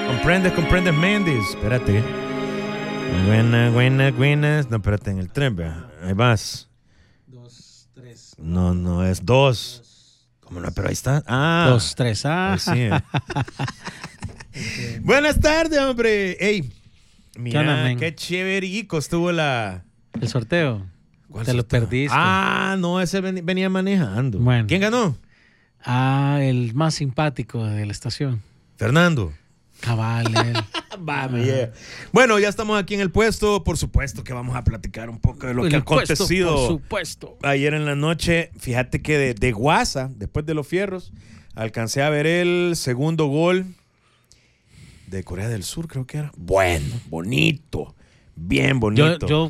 Comprendes, Mendes. Espérate. Buenas. No, espérate, en el tren, vea. Ahí vas. 2, 3. No, es 2. ¿Cómo no? Pero ahí está. 2, 3. Ahí sí. Buenas tardes, hombre. Ey, mira, qué chéverico estuvo el sorteo. Te lo perdiste. No, ese venía manejando. Bueno. ¿Quién ganó? El más simpático de la estación. Fernando. Cabal, él. Yeah. Bueno, ya estamos aquí en el puesto. Por supuesto que vamos a platicar un poco de lo que ha acontecido. Por supuesto. Ayer en la noche, fíjate que de Guasa, después de los fierros, alcancé a ver el segundo gol de Corea del Sur, creo que era. Bueno, bonito. Bien bonito. Yo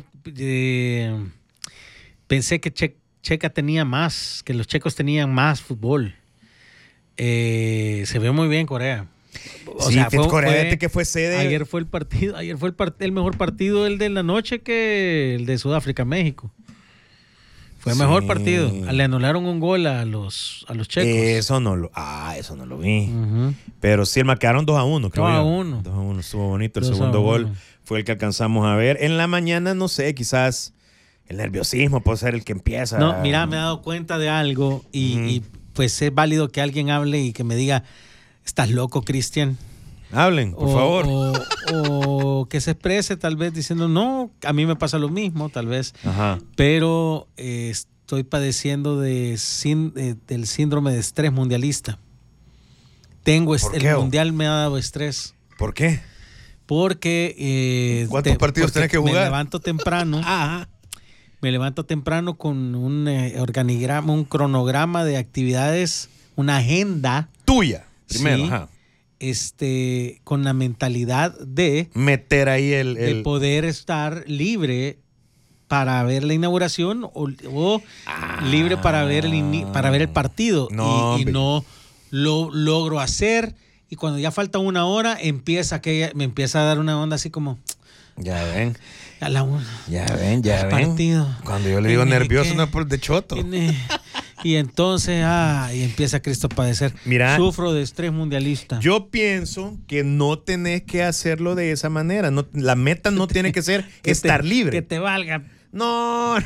pensé que Checa tenía más, que los checos tenían más fútbol. Se ve muy bien Corea. Corea que fue sede. Ayer fue el mejor partido, el de la noche, que el de Sudáfrica-México. Fue el mejor partido. Le anularon un gol a los checos. Eso no lo vi. Uh-huh. Pero sí, quedaron 2-1, creo. 2-1. 2-1, estuvo bonito. El segundo gol fue el que alcanzamos a ver. En la mañana, no sé, quizás el nerviosismo puede ser el que empieza. No, mira, me he dado cuenta de algo y pues es válido que alguien hable y que me diga: ¿estás loco, Cristian? Hablen, por favor. O que se exprese tal vez diciendo: no, a mí me pasa lo mismo, tal vez. Ajá. Pero estoy padeciendo del síndrome de estrés mundialista. El mundial me ha dado estrés. ¿Por qué? Porque ¿cuántos partidos tenés que jugar? Me levanto temprano. Me levanto temprano con un organigrama, un cronograma de actividades, una agenda tuya. Primero, sí, con la mentalidad de meter ahí de poder estar libre para ver la inauguración o libre para ver el partido. Y no lo logro hacer. Y cuando ya falta una hora, me empieza a dar una onda así como... Ya ven. A la una. Ya ven. Partido. Cuando yo le digo nervioso, no es por de choto. Y entonces, y empieza Cristo a padecer. Mira, sufro de estrés mundialista. Yo pienso que no tenés que hacerlo de esa manera. No, la meta no tiene que ser estar libre. Que te valga. No.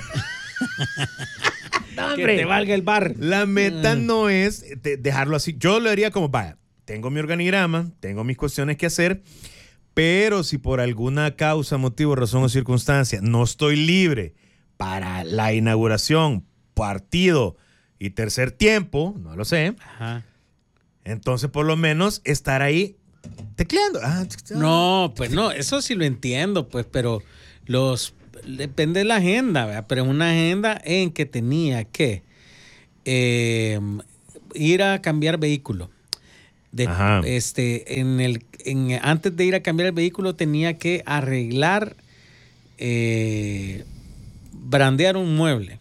Que te valga el bar. La meta no es dejarlo así. Yo lo haría como, vaya, tengo mi organigrama, tengo mis cuestiones que hacer, pero si por alguna causa, motivo, razón o circunstancia no estoy libre para la inauguración, partido y tercer tiempo, no lo sé. Ajá. Entonces, por lo menos, estar ahí tecleando. No, pues no, eso sí lo entiendo, pues, pero depende de la agenda, ¿verdad? Pero es una agenda en que tenía que ir a cambiar vehículo. Antes de ir a cambiar el vehículo tenía que arreglar, brandear un mueble.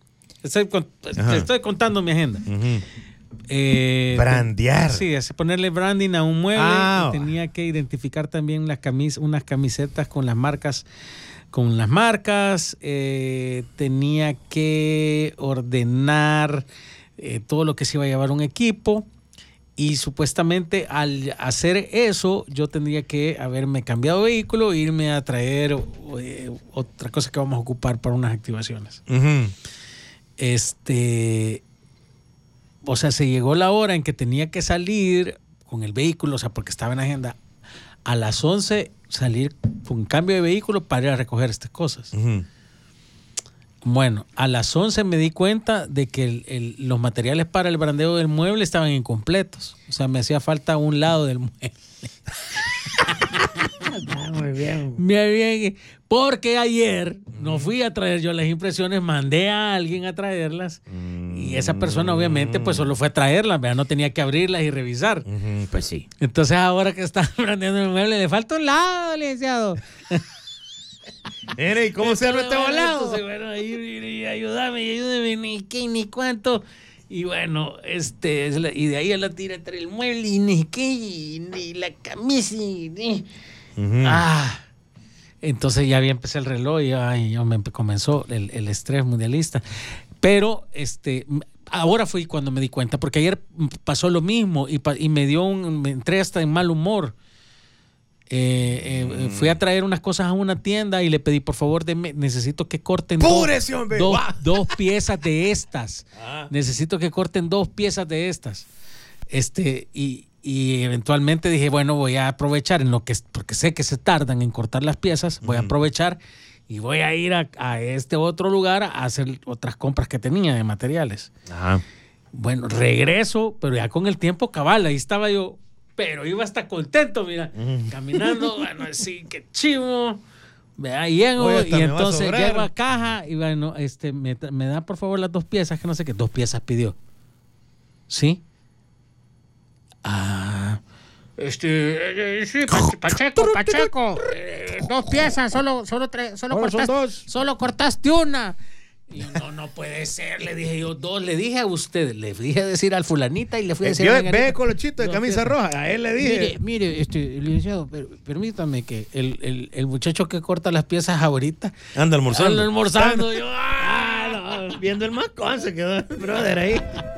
Estoy contando mi agenda. Uh-huh. Brandear. Sí, ponerle branding a un mueble. Tenía que identificar también unas camisetas con las marcas. Tenía que ordenar todo lo que se iba a llevar un equipo. Y supuestamente al hacer eso, yo tendría que haberme cambiado de vehículo e irme a traer otra cosa que vamos a ocupar para unas activaciones. Uh-huh. O sea, se llegó la hora en que tenía que salir con el vehículo, o sea, porque estaba en agenda, a las 11 salir con cambio de vehículo para ir a recoger estas cosas. Uh-huh. Bueno, a las 11 me di cuenta de que los materiales para el brandeo del mueble estaban incompletos. O sea, me hacía falta un lado del mueble. Muy bien. Porque ayer no fui a traer yo las impresiones, mandé a alguien a traerlas y esa persona obviamente pues solo fue a traerlas, ¿verdad? No tenía que abrirlas y revisar. Pues sí. Entonces ahora que está brandeando el mueble le falta un lado, licenciado. ¿Y cómo se arma este volado? Entonces, bueno, ayúdame, ni qué, ni cuánto. Y bueno, y de ahí a la tira entre el mueble y ni qué, ni la camisa. Uh-huh. Entonces ya empecé el reloj y ya me comenzó el estrés mundialista. Pero ahora fue cuando me di cuenta, porque ayer pasó lo mismo y me entré hasta en mal humor. Fui a traer unas cosas a una tienda y le pedí, por favor, necesito que corten dos piezas de estas. Necesito que corten 2 piezas de estas. Y eventualmente dije, bueno, voy a aprovechar porque sé que se tardan en cortar las piezas, voy a aprovechar y voy a ir a este otro lugar a hacer otras compras que tenía de materiales. Ajá. Bueno, regreso, pero ya con el tiempo cabal, ahí estaba yo, pero iba hasta contento, mira, caminando, bueno, así, que chivo. Ahí llego y entonces llego a caja y bueno, me da por favor las 2 piezas, que no sé qué, 2 piezas pidió. ¿Sí? Sí, Pacheco, 2 piezas, solo cortaste una. Y no puede ser, le dije yo 2, le dije a usted, le fui a decir al fulanita y le fui a decir yo ve Colochito de camisa roja, a él le dije. Mire, licenciado, permítame que el muchacho que corta las piezas ahorita anda almorzando. Yo, viendo el mascón se quedó el brother ahí.